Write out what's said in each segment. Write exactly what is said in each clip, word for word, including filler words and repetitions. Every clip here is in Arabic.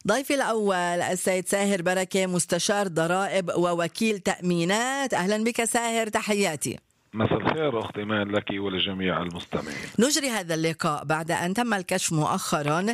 ضيفي الأول السيد ساهر بركة، مستشار ضرائب ووكيل تأمينات. أهلا بك ساهر، تحياتي. مساء الخير أخت إيمان لك ولجميع المستمعين. نجري هذا اللقاء بعد أن تم الكشف مؤخرا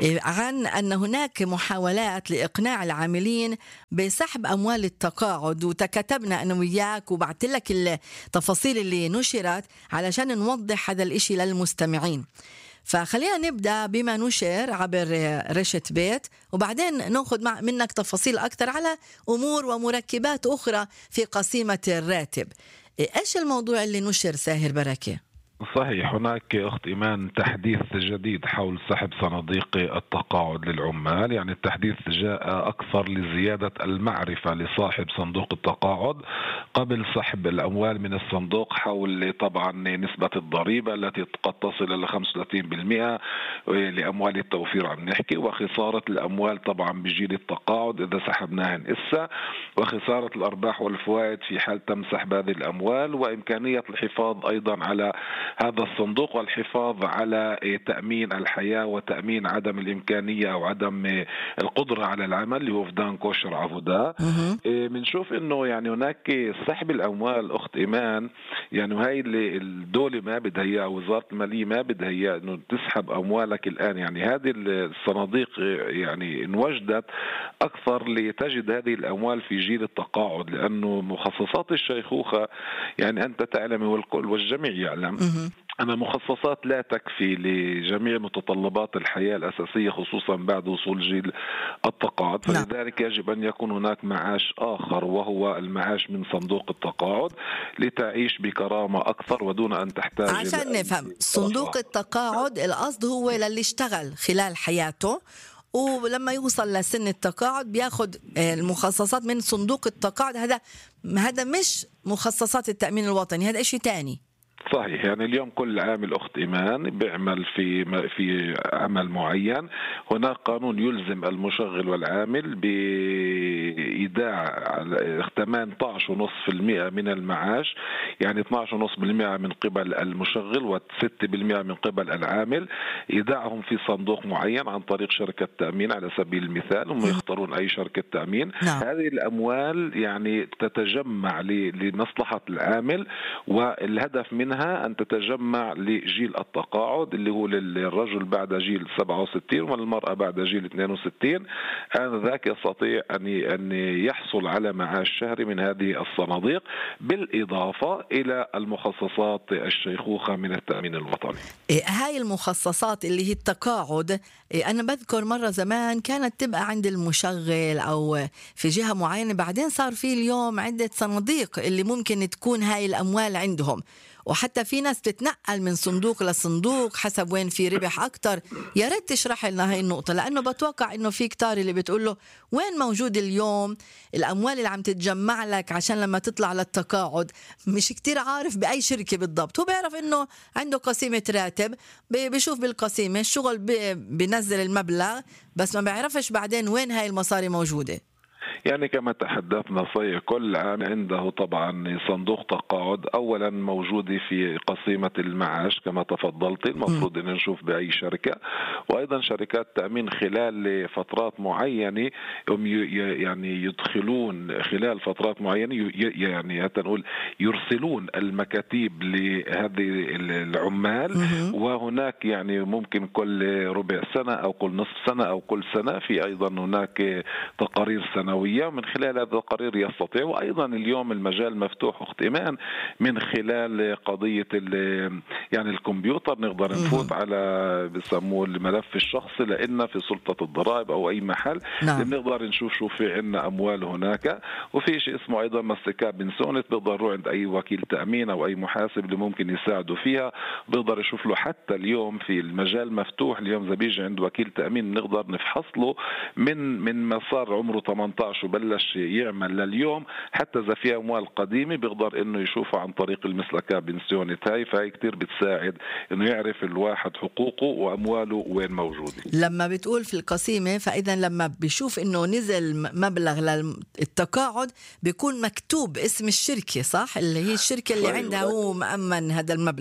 عن أن هناك محاولات لإقناع العاملين بسحب أموال التقاعد، وتكتبنا أنا وياك وبعت لك التفاصيل اللي نشرت علشان نوضح هذا الإشي للمستمعين. فخلينا نبدأ بما نشر عبر رشة بيت، وبعدين نأخذ منك تفاصيل أكثر على أمور ومركبات أخرى في قسيمة الراتب. إيش الموضوع اللي نشر ساهر بركة؟ صحيح، هناك أخت إيمان تحديث جديد حول سحب صناديق التقاعد للعمال. يعني التحديث جاء أكثر لزيادة المعرفة لصاحب صندوق التقاعد قبل سحب الأموال من الصندوق حول طبعا نسبة الضريبة التي قد تصل إلى خمسة وثلاثين بالمئة لأموال التوفير عم نحكي، وخسارة الأموال طبعا بجيل التقاعد إذا سحبناهن إسا، وخسارة الأرباح والفوائد في حال تم سحب هذه الأموال، وإمكانية الحفاظ أيضا على هذا الصندوق والحفاظ على تأمين الحياة وتأمين عدم الإمكانية أو عدم القدرة على العمل اللي هو فدان كوشر عبودة. بنشوف إنه يعني هناك سحب الأموال أخت إيمان، يعني هاي اللي الدولة ما بدها إياه، وزارة المالية ما بدها إياه إنه تسحب أموالك الآن. يعني هذه الصناديق يعني انوجدت أكثر لتجد هذه الأموال في جيل التقاعد، لأنه مخصصات الشيخوخة يعني أنت تعلم والكل والجميع يعلم أن مخصصات لا تكفي لجميع متطلبات الحياة الأساسية خصوصا بعد وصول جيل التقاعد، فلذلك يجب أن يكون هناك معاش آخر وهو المعاش من صندوق التقاعد لتعيش بكرامة أكثر ودون أن تحتاج. عشان نفهم، صندوق التقاعد القصد هو للي اشتغل خلال حياته ولما يوصل لسن التقاعد بياخد المخصصات من صندوق التقاعد. هذا هذا مش مخصصات التأمين الوطني، هذا إشي تاني. صحيح، يعني اليوم كل عامل أخت إيمان بيعمل في في عمل معين، هناك قانون يلزم المشغل والعامل بإيداع ثمانية عشر فاصلة خمسة بالمئة من المعاش، يعني اثني عشر فاصلة خمسة بالمئة من قبل المشغل وستة بالمئة من قبل العامل، إيداعهم في صندوق معين عن طريق شركة تأمين على سبيل المثال. هم يختارون أي شركة تأمين. نعم. هذه الأموال يعني تتجمع لمصلحة العامل، والهدف منها أن تتجمع لجيل التقاعد اللي هو للرجل بعد جيل سبعة وستين والمرأة بعد جيل اثنين وستين. آنذاك يستطيع أن أن يحصل على معاش شهري من هذه الصناديق، بالإضافة إلى المخصصات الشيخوخة من التأمين الوطني. هاي المخصصات اللي هي التقاعد، أنا بذكر مرة زمان كانت تبقى عند المشغل أو في جهة معينة، بعدين صار في اليوم عدة صناديق اللي ممكن تكون هاي الأموال عندهم، وحتى في ناس تتنقل من صندوق لصندوق حسب وين في ربح أكتر. يا ريت تشرح لنا هاي النقطة، لأنه بتوقع إنه في كتار اللي بتقول له وين موجود اليوم الأموال اللي عم تتجمع لك عشان لما تطلع للتقاعد. مش كتير عارف بأي شركة بالضبط، هو بيعرف إنه عنده قسيمة راتب، بيشوف بالقسيمة الشغل بينزل المبلغ، بس ما بيعرفش بعدين وين هاي المصاري موجودة. يعني كما تحدثنا صحيح، كل عام عنده طبعا صندوق تقاعد أولا موجود في قسيمة المعاش كما تفضلت، المفروض أن نشوف بأي شركة، وأيضا شركات تأمين خلال فترات معينة يعني يدخلون خلال فترات معينة يعني نقول يرسلون المكاتيب لهذه العمال، وهناك يعني ممكن كل ربع سنة أو كل نصف سنة أو كل سنة في أيضا هناك تقارير سنوية، من خلال هذا القرير يستطيع. وأيضا اليوم المجال مفتوح أخت إيمان من خلال قضية يعني الكمبيوتر، نقدر نفوت على بسموه الملف الشخصي لأن في سلطة الضرائب أو أي محل. نعم. نقدر نشوف شو في عنا أموال هناك، وفي شيء اسمه أيضا مسكات بنسونت، بيقدر يروح عند أي وكيل تأمين أو أي محاسب اللي ممكن يساعده فيها، بيقدر يشوف له. حتى اليوم في المجال مفتوح، اليوم إذا بيجي عند وكيل تأمين نقدر نفحص له من من مسار عمره ثمانية عشر وبلش يعمل لليوم، حتى إذا في أموال قديمة بيقدر إنه يشوفها عن طريق المسلكة بنسيونت. هاي فهي كتير بتساعد إنه يعرف الواحد حقوقه وأمواله وين موجودة. لما بتقول في القسيمة، فإذا لما بيشوف إنه نزل مبلغ للتقاعد بيكون مكتوب اسم الشركة، صح؟ اللي هي الشركة اللي عندها هو مأمن هذا المبلغ.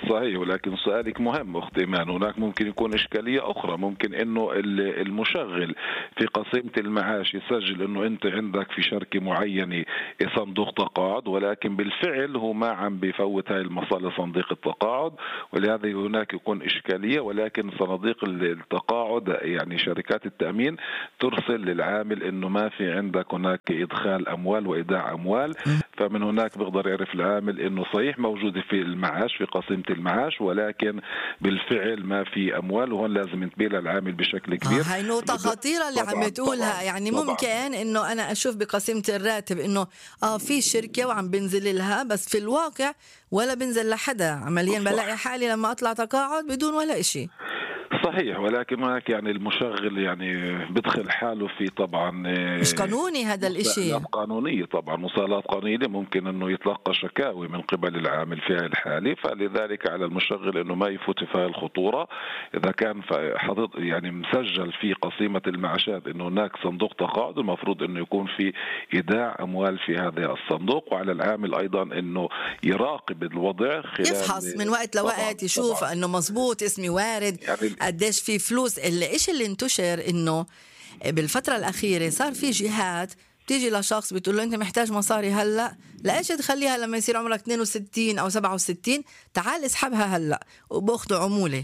صحيح، ولكن سؤالك مهم أخت إيمان. هناك ممكن يكون إشكالية أخرى، ممكن إنه المشغل في قسيمة المعاش يسجل إنه أنت عندك في شركة معينة صندوق تقاعد، ولكن بالفعل هو ما عم بفوت هاي المصاري لصندوق التقاعد، ولهذا هناك يكون إشكالية. ولكن صناديق التقاعد يعني شركات التأمين ترسل للعامل إنه ما في عندك هناك إدخال أموال وإيداع أموال، فمن هناك بيقدر يعرف العامل إنه صحيح موجود في المعاش في قسيمة المعاش، ولكن بالفعل ما في أموال، وهون لازم ينتبه للعامل بشكل كبير. آه هاي نقطة خطيرة اللي عم تقولها. يعني طبعاً ممكن إنه أنا أشوف بقسيمة الراتب إنه آه في شركة وعم بنزل لها، بس في الواقع ولا بنزل لحدا. عمليا بلاقي حالي لما أطلع تقاعد بدون ولا إشي. صحيح، ولكن هناك يعني المشغل يعني بدخل حاله في طبعا مش قانوني هذا الاشي، قانونية طبعا، مصالحات قانونية، ممكن انه يتلقى شكاوي من قبل العامل في هذه الحالة. فلذلك على المشغل انه ما يفوت في هذه الخطورة. اذا كان حاطط يعني مسجل في قسيمة المعاشات انه هناك صندوق تقاعد، المفروض انه يكون في ايداع اموال في هذا الصندوق، وعلى العامل ايضا انه يراقب الوضع خلال يفحص من وقت لوقت، يشوف طبعاً انه مزبوط اسمي وارد يعني قديش في فلوس. الاشي اللي انتشر انه بالفترة الأخيرة صار في جهات بتيجي لشخص بتقول له أنت محتاج مصاري هلأ، لإيش تخليها لما يصير عمرك اثنين وستين أو سبعة وستين، تعال اسحبها هلأ وباخدوا عمولة.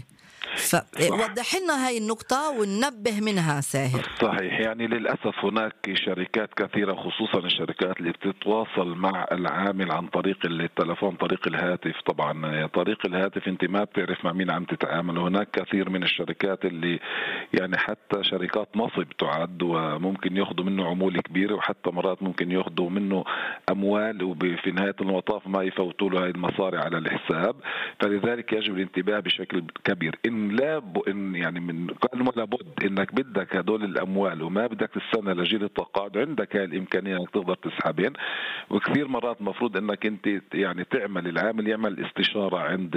فوضح لنا هاي النقطة وننبه منها ساهر. صحيح، يعني للأسف هناك شركات كثيرة، خصوصا الشركات اللي بتتواصل مع العامل عن طريق التلفون، طريق الهاتف. طبعا طريق الهاتف انت ما بتعرف مع مين عم تتعامل. هناك كثير من الشركات اللي يعني حتى شركات نصب تعد، وممكن ياخذوا منه عمولة كبيرة، وحتى مرات ممكن ياخذوا منه أموال وفي نهاية المطاف ما يفوتوا له هاي المصاري على الحساب. فلذلك يجب الانتباه بشكل كبير. إن لا ب... إن يعني من قال لابد انك بدك هدول الاموال وما بدك تستنى لجيل التقاعد، عندك هاي الامكانيه انك تقدر تسحبين. وكثير مرات المفروض انك انت يعني تعمل العامل يعمل استشاره عند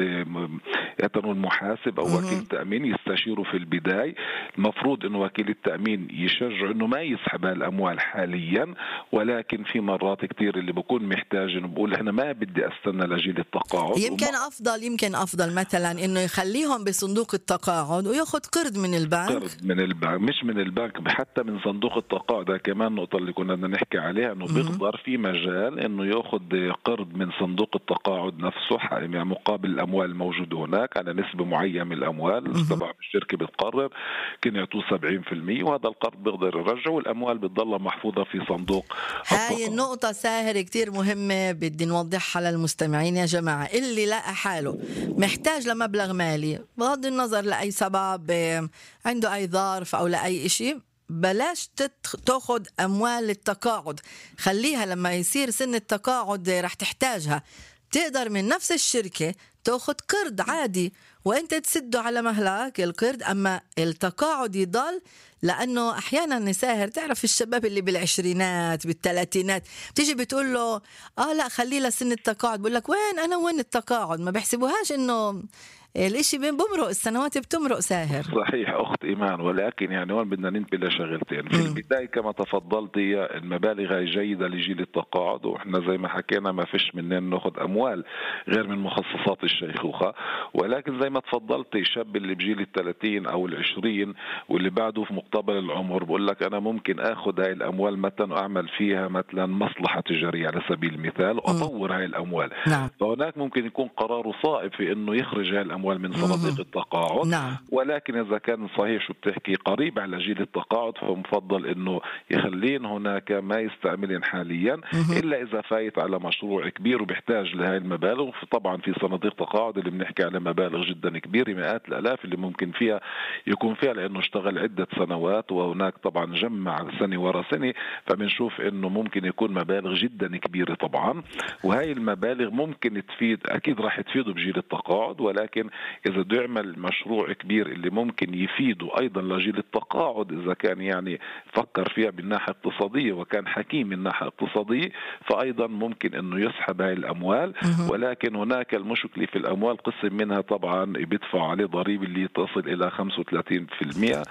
المحاسب او وكيل التامين، يستشيره في البدايه. المفروض انه وكيل التامين يشجع انه ما يسحب الاموال حاليا، ولكن في مرات كثير اللي بكون محتاج انه بقول انا ما بدي استنى لجيل التقاعد. يمكن وما... افضل يمكن افضل مثلا انه يخليهم بصندوق التقاعد وياخذ قرض من البنك. قرض من البنك، مش من البنك، حتى من صندوق التقاعد. كمان نقطة اللي كنا بدنا نحكي عليها، انه بيقدر في مجال انه ياخذ قرض من صندوق التقاعد نفسه يعني مقابل الاموال الموجودة هناك على نسبة معينة من الاموال. طبعا الشركة بتقرر كان يعطوه سبعين بالمئة، وهذا القرض بيقدر يرجعه، والاموال بتضل محفوظة في صندوق. هاي النقطة ساهر كتير مهمة، بدي نوضحها للمستمعين يا جماعة. اللي لقى حاله محتاج لمبلغ مالي بغض النظر لأي سبب، عنده أي ظرف أو لأي إشي، بلاش تاخد أموال التقاعد، خليها لما يصير سن التقاعد رح تحتاجها. تقدر من نفس الشركة تاخد قرض عادي وانت تسده على مهلك القرض، اما التقاعد يضل. لانه احيانا نساهر تعرف الشباب اللي بالعشرينات بالثلاثينات بتيجي بتقول له اه لا خليه لسن التقاعد، بقول لك وين انا وين التقاعد، ما بحسبوهاش انه الاشي بين بمرق، السنوات بتمرق ساهر. صحيح اخت ايمان، ولكن يعني هون بدنا ننتبه لشغلتين. في البدايه كما تفضلت هي المبالغ جيده لجيل التقاعد، واحنا زي ما حكينا ما فيش منين ناخذ اموال غير من مخصصات الشيخوخه. ولكن زي ما تفضلت الشاب اللي بجيل الثلاثين او العشرين واللي بعده في مقتبل العمر بقول لك انا ممكن اخذ هاي الاموال مثلا واعمل فيها مثلا مصلحه تجاريه على سبيل المثال واطور هاي الاموال. نعم. فهناك ممكن يكون قراره صائب في انه يخرج هاي الاموال من صناديق التقاعد. نعم. ولكن إذا كان صحيح شو بتحكي قريب على جيل التقاعد، فمفضل إنه يخلين هناك ما يستعملين حاليا إلا إذا فايت على مشروع كبير وبيحتاج لهاي المبالغ. طبعا في صناديق تقاعد اللي بنحكي على مبالغ جدا كبيرة، مئات الآلاف اللي ممكن فيها يكون فيها لأنه اشتغل عدة سنوات، وهناك طبعا جمع سنة ورا سنة، فبنشوف إنه ممكن يكون مبالغ جدا كبيرة طبعا. وهي المبالغ ممكن تفيد، أكيد راح تفيده بجيل التقاعد، ولكن إذا بده يعمل مشروع كبير اللي ممكن يفيده أيضا لجيل التقاعد، إذا كان يعني فكر فيها من ناحية اقتصادية وكان حكيم من ناحية اقتصادية، فأيضا ممكن أنه يسحب هاي الأموال. ولكن هناك المشكلة في الأموال قسم منها طبعا بيدفع عليه ضريبة اللي تصل إلى خمسة وثلاثين بالمئة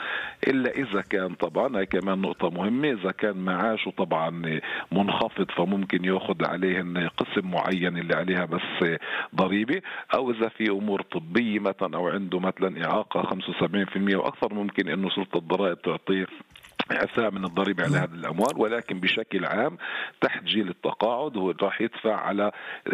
إلا إذا كان طبعا، هي كمان نقطة مهمة، إذا كان معاشه طبعا منخفض فممكن يأخذ عليه قسم معين اللي عليها بس ضريبة، أو إذا في أمور طبية مثلا أو عنده مثلا إعاقة خمسة وسبعين بالمئة وأكثر ممكن إنه سلطة الضرائب تعطيه إعفاء من الضريبة على هذه الأموال. ولكن بشكل عام تحت جيل التقاعد هو راح يدفع على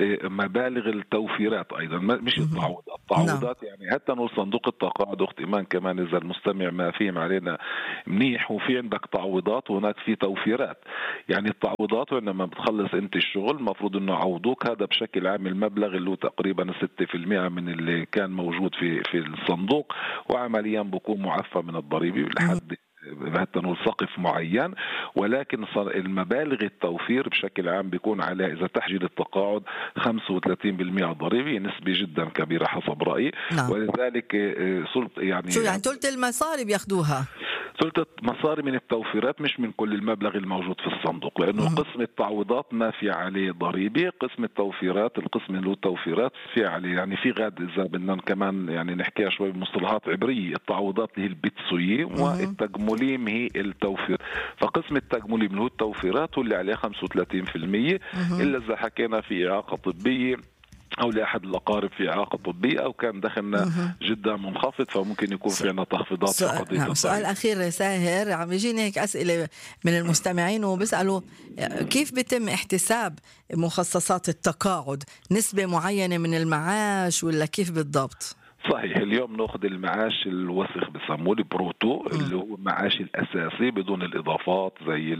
مبالغ التوفيرات أيضا، مش التعويضات. التعويضات يعني حتى نقول صندوق التقاعد أخت إيمان كمان إذا المستمع ما فهم علينا منيح، وفي عندك تعويضات وهناك في توفيرات. يعني التعويضات عندما بتخلص أنت الشغل المفروض إنه عوضوك، هذا بشكل عام المبلغ اللي هو تقريبا ستة بالمئة من اللي كان موجود في في الصندوق، وعمليا بكون معفى من الضريبة لحد حتى نقول سقف معين. ولكن المبالغ التوفير بشكل عام بيكون على إذا تحجيل التقاعد خمسة وثلاثين بالمئة ضريبي، نسبة جدا كبيرة حسب رأيي. نعم. ولذلك سلطة يعني شو يعني ثلث المصاري بياخدوها؟ ثلث مصاري من التوفيرات، مش من كل المبلغ الموجود في الصندوق، لأنه م- قسم التعويضات ما في عليه ضريبة، قسم التوفيرات القسم اللي هو التوفيرات في عليه. يعني في غاد إذا بدنا كمان يعني نحكيها شوي بمصطلحات عبرية، التعويضات اللي هي البتسوية والتجمليم هي التوفير. فقسم التجمليم اللي هو التوفيرات هو اللي عليه خمسة وثلاثين بالمئة، إلا إذا حكينا في إعاقة طبية أو لأحد الأقارب في إعاقة طبية أو كان دخلنا جدا منخفض فممكن يكون في عنا تخفيضات في قضية. نعم. سؤال أخير ساهر، عم يجيني هيك أسئلة من المستمعين وبيسألوا كيف بيتم احتساب مخصصات التقاعد؟ نسبة معينة من المعاش ولا كيف بالضبط؟ صحيح، اليوم ناخذ المعاش الوسخ بسموه البروتو اللي هو المعاش الأساسي بدون الإضافات زي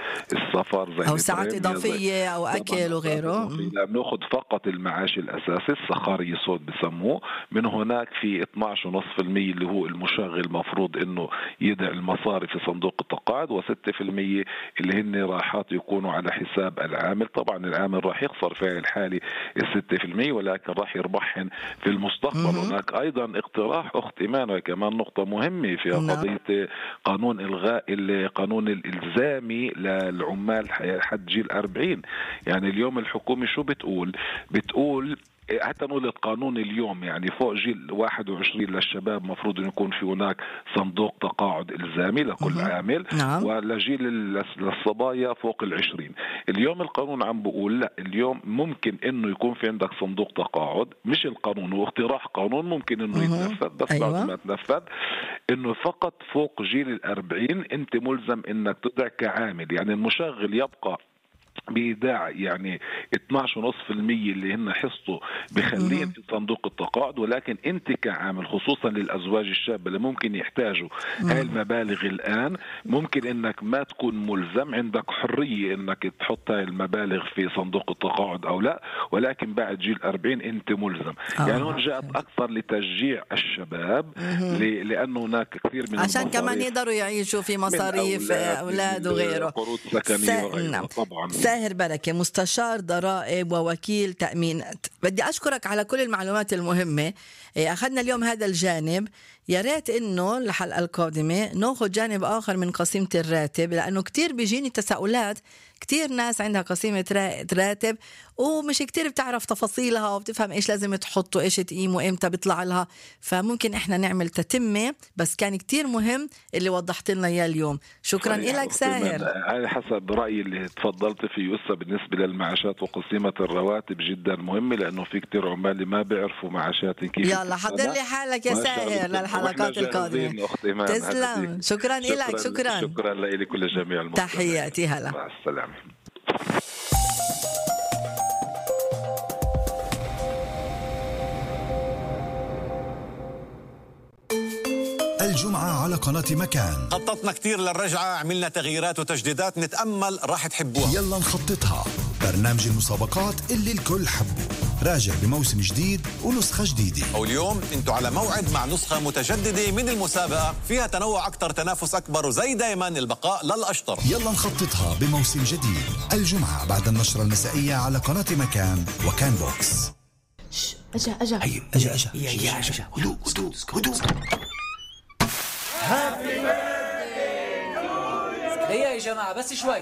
السفر زي أو ساعات إضافية أو أكل وغيره. ناخذ فقط المعاش الأساسي الصخاري يسود بسموه. من هناك في اثني عشر فاصلة خمسة بالمئة اللي هو المشغل المفروض إنه يدع المصاري في صندوق التقاعد، وستة بالمئة اللي هن راحات يكونوا على حساب العامل. طبعا العامل راح يخسر في الحالة الستة بالمئة ولكن راح يربحن في المستقبل. هناك أيضا اقتراح أخت إيمان كمان نقطة مهمة في قضية قانون إلغاء القانون الإلزامي للعمال حد جيل أربعين. يعني اليوم الحكومة شو بتقول؟ بتقول حتى نقول القانون اليوم يعني فوق جيل واحد وعشرين للشباب مفروض أن يكون في هناك صندوق تقاعد إلزامي لكل عامل. نعم. ولجيل للصبايا فوق العشرين. اليوم القانون عم بقول لا، اليوم ممكن أنه يكون في عندك صندوق تقاعد، مش القانون هو اقتراح قانون ممكن أنه يتنفذ بس أيوة. بعد ما تنفذ أنه فقط فوق جيل الأربعين أنت ملزم أنك تدع كعامل. يعني المشغل يبقى بإيداع يعني اثني عشر فاصلة خمسة بالمئة اللي هن حصته بخليه في صندوق التقاعد، ولكن انت كعامل خصوصا للأزواج الشابة اللي ممكن يحتاجوا هاي المبالغ الآن ممكن انك ما تكون ملزم، عندك حرية انك تحط هاي المبالغ في صندوق التقاعد او لا، ولكن بعد جيل أربعين انت ملزم. آه. يعني هون جاءت اكثر لتشجيع الشباب لانه هناك كثير من عشان كمان يقدروا يعيشوا في مصاريف اولاد وغيره، قروض سكنية وغيره. نعم. طبعا ساهر بركة مستشار ضرائب ووكيل تأمينات، بدي أشكرك على كل المعلومات المهمة. أخذنا اليوم هذا الجانب، يا ريت إنه الحلقة القادمة نأخذ جانب آخر من قسيمة الراتب، لأنه كتير بيجيني تساؤلات، كتير ناس عندها قسيمة راتب ومش كتير بتعرف تفاصيلها وبتفهم إيش لازم تحط وإيش تقيم وإمتى بيطلع لها. فممكن إحنا نعمل تتمة، بس كان كتير مهم اللي وضحت لنا إياه اليوم. شكرا لك ساهر. هذا حسب رأيي اللي تفضلت فيه هسه بالنسبة للمعاشات وقسيمة الرواتب جدا مهمة، لأنه في كتير عمال اللي ما بيعرفوا معاشات كيف. يلا حضر لي حالك يا ساهر للحلقات القادمة. تسلم. شكرا لك. شكرا شكرا لك كل جميع المستمعين. تحياتي. هلا مع السلامة. الجمعة على قناة مكان. خططنا كتير للرجعة، عملنا تغييرات وتجديدات، نتأمل راح تحبوها. يلا نخططها، برنامج المسابقات اللي الكل حبه، راجع بموسم جديد ونسخة جديدة. واليوم انتوا على موعد مع نسخة متجددة من المسابقة، فيها تنوع أكتر، تنافس أكبر، وزي دايما البقاء للأشطر. يلا نخططها بموسم جديد الجمعة بعد النشرة المسائية على قناة مكان وكان بوكس. أجا أجا أيوة أجا أجا أجا أجا هدوء هدوء هدوء. هيا يا جماعة بس شوي.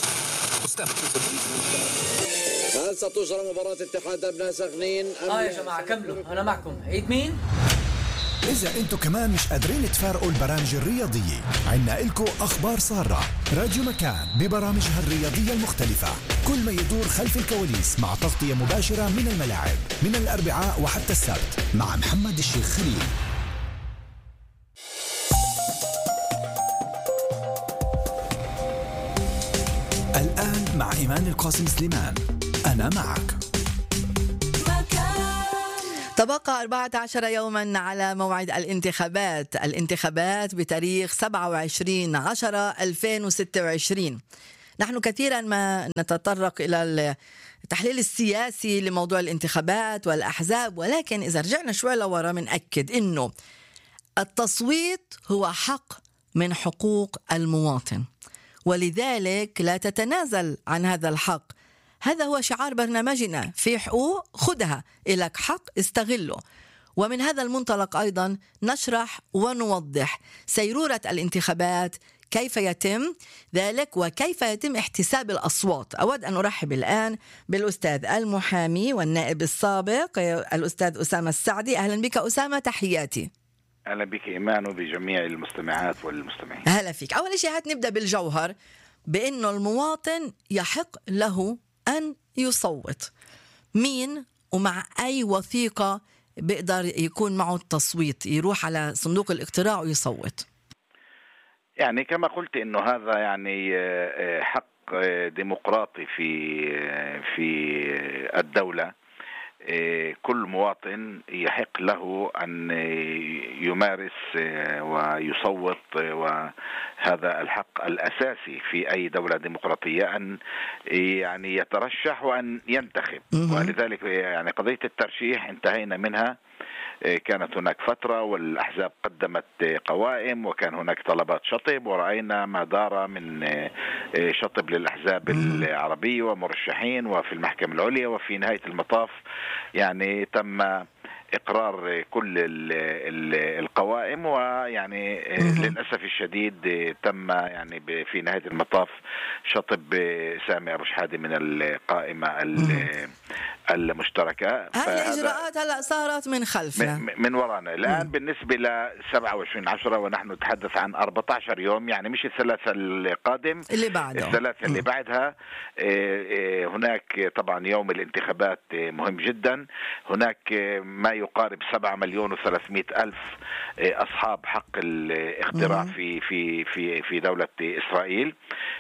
هل ستجرى مباراة اتحاد أبناء سخنين؟ آه يا جماعة كملوا، أنا معكم. عيد مين؟ إذا أنتو كمان مش قادرين تفارقوا البرامج الرياضية، عنا إلكو أخبار سارة. راديو مكان ببرامجها الرياضية المختلفة، كل ما يدور خلف الكواليس مع تغطية مباشرة من الملاعب من الأربعاء وحتى السبت مع محمد الشيخ خليل. الآن مع إيمان القاسم سليمان، أنا معك. تبقى أربعة عشر يوما على موعد الانتخابات الانتخابات بتاريخ سبعة وعشرين عشرة ألفين وستة وعشرين. نحن كثيرا ما نتطرق إلى التحليل السياسي لموضوع الانتخابات والأحزاب، ولكن إذا رجعنا شوي لورا منأكد إنه التصويت هو حق من حقوق المواطن، ولذلك لا تتنازل عن هذا الحق. هذا هو شعار برنامجنا، في حقوق خدها، إلك حق استغله. ومن هذا المنطلق أيضا نشرح ونوضح سيرورة الانتخابات، كيف يتم ذلك وكيف يتم احتساب الأصوات. أود أن أرحب الآن بالأستاذ المحامي والنائب السابق الأستاذ أسامة السعدي. أهلا بك أسامة، تحياتي. أهلا بك إيمان وبجميع المستمعات والمستمعين. أهلا فيك. أول شيء هات نبدأ بالجوهر، بأنه المواطن يحق له أن يصوت. مين ومع أي وثيقة بيقدر يكون معه التصويت، يروح على صندوق الاقتراع ويصوت؟ يعني كما قلت إنه هذا يعني حق ديمقراطي في في الدولة. كل مواطن يحق له أن يمارس ويصوت، وهذا الحق الأساسي في أي دولة ديمقراطية، أن يعني يترشح وأن ينتخب. ولذلك يعني قضية الترشيح انتهينا منها. كانت هناك فترة والأحزاب قدمت قوائم وكان هناك طلبات شطب، ورأينا ما دار من شطب للأحزاب العربية ومرشحين وفي المحكمة العليا، وفي نهاية المطاف يعني تم إقرار كل القوائم، ويعني للأسف الشديد تم يعني في نهاية المطاف شطب سامي أبو شحادة من القائمة المشتركة. هذه الإجراءات هلأ صارت من خلفنا، من ورانا الآن. مم. بالنسبة ل سبعة وعشرين عشرة ونحن نتحدث عن أربعة عشر يوم، يعني مش الثلاثة القادم، اللي بعده، الثلاثة اللي بعدها. هناك طبعا يوم الانتخابات مهم جدا. هناك ما يقارب سبعة مليون وثلاثمائة ألف أصحاب حق الاقتراع في في في في دولة إسرائيل.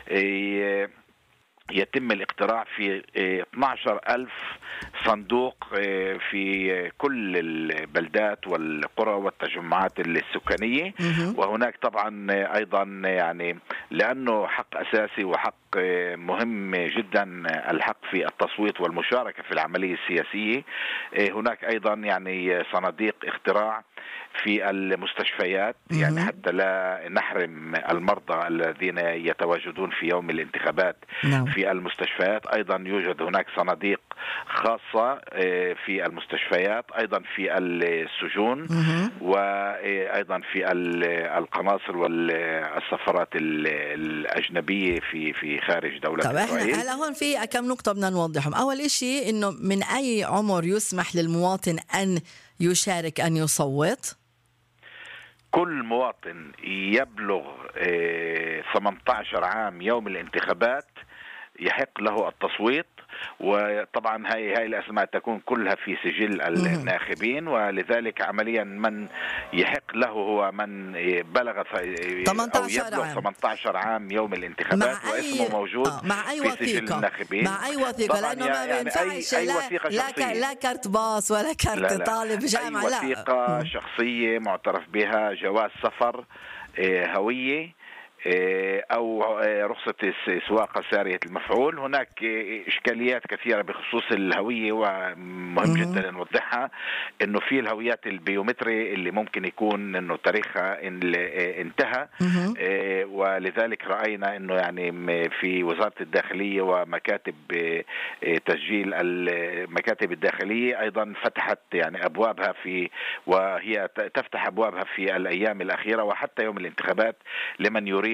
يتم الاقتراع في اثني عشر ألف صندوق في كل البلدات والقرى والتجمعات السكانية. وهناك طبعا أيضا يعني لأنه حق أساسي وحق مهم جدا الحق في التصويت والمشاركة في العملية السياسية، هناك أيضا يعني صناديق اقتراع في المستشفيات، يعني حتى لا نحرم المرضى الذين يتواجدون في يوم الانتخابات في المستشفيات. أيضا يوجد هناك صناديق خاصة في المستشفيات، أيضا في السجون، وأيضا في القناصر والسفارات الأجنبية في في خارج دولة طب إسرائيل. هلا هون في كم نقطة بدنا نوضحهم. أول إشي إنه من أي عمر يسمح للمواطن أن يشارك أن يصوت؟ كل مواطن يبلغ ثمانية عشر عام يوم الانتخابات يحق له التصويت. وطبعا هاي هاي الأسماء تكون كلها في سجل الناخبين، ولذلك عمليا من يحق له هو من بلغ أو يبلغ ثمانية عشر عام يوم الانتخابات واسمه موجود آه مع أي في وثيقة. سجل الناخبين. مع أي وثيقة، لأنه ما يعني بينفعش أي, أي لا, لا, لا كارت باص ولا كارت لا لا. طالب جامعة، أي وثيقة لا. شخصية معترف بها، جواز سفر، هوية، أو رخصة سواقة سارية المفعول. هناك إشكاليات كثيرة بخصوص الهوية، ومهم جدا نوضحها إنه في الهويات البيومتري اللي ممكن يكون إنه تاريخها انتهى، ولذلك رأينا إنه يعني في وزارة الداخلية ومكاتب تسجيل المكاتب الداخلية أيضا فتحت يعني أبوابها في وهي تفتح أبوابها في الأيام الأخيرة وحتى يوم الانتخابات لمن يريد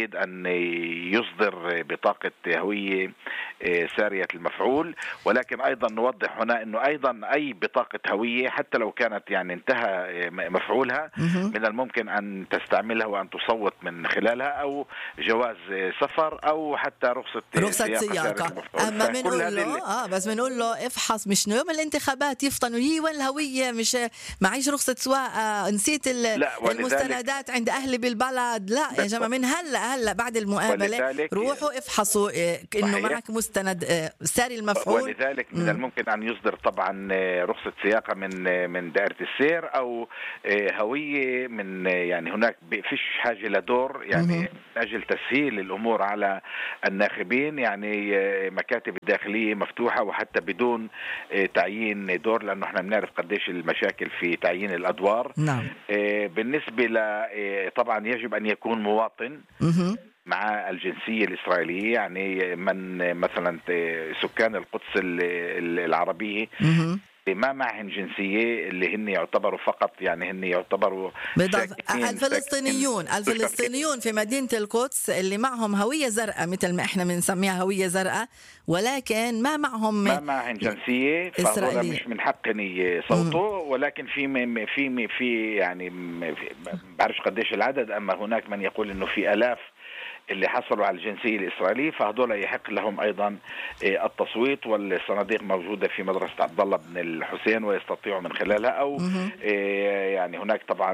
يريد أن يصدر بطاقة هوية سارية المفعول. ولكن أيضا نوضح هنا أنه أيضا أي بطاقة هوية حتى لو كانت يعني انتهى مفعولها من الممكن أن تستعملها وأن تصوت من خلالها، أو جواز سفر، أو حتى رخصة رخصة سياقة. أما بنقول له آه بس بنقول له افحص، مش يوم الانتخابات يفطنوا هي وين الهوية، مش معيش رخصة سواقة، نسيت المستندات عند أهلي بالبلد. لا يا جماعة، من هلا هلا بعد المقابلة روحوا افحصوا إنه معك مستند ساري المفعول. ولذلك من الممكن أن يصدر طبعا رخصة سياقة من من دائرة السير أو هوية من، يعني هناك فيش حاجة لدور يعني من أجل تسهيل الأمور على الناخبين. يعني مكاتب الداخلية مفتوحة وحتى بدون تعيين دور، لأنه احنا بنعرف قديش المشاكل في تعيين الأدوار. نعم. بالنسبة ل طبعا يجب أن يكون مواطن مع الجنسية الإسرائيلية، يعني من مثلا سكان القدس العربية ما معهم جنسية اللي هن يعتبروا فقط، يعني هن يعتبروا الفلسطينيون الفلسطينيون في مدينة القدس اللي معهم هوية زرقاء مثل ما احنا بنسميها هوية زرقاء، ولكن ما معهم ما معهم جنسية، فهذول مش من حقهم يصوتوا. ولكن في في في يعني ما بعرفش قديش العدد، اما هناك من يقول انه في آلاف اللي حصلوا على الجنسية الإسرائيلية، فهذول يحق لهم أيضا التصويت، والصناديق موجودة في مدرسة عبد الله بن الحسين ويستطيعوا من خلالها. أو يعني هناك طبعا